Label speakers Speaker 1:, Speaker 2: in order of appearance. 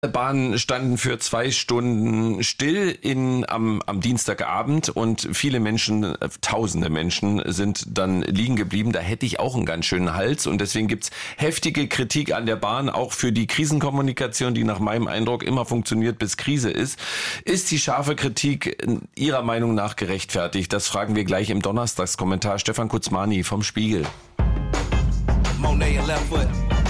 Speaker 1: Bahnen standen für 2 Stunden still am Dienstagabend und viele Menschen, tausende Menschen sind dann liegen geblieben. Da hätte ich auch einen ganz schönen Hals und deswegen gibt's heftige Kritik an der Bahn, auch für die Krisenkommunikation, die nach meinem Eindruck immer funktioniert, bis Krise ist. Ist die scharfe Kritik Ihrer Meinung nach gerechtfertigt? Das fragen wir gleich im Donnerstagskommentar. Stefan Kuzmani vom Spiegel. Monet left foot.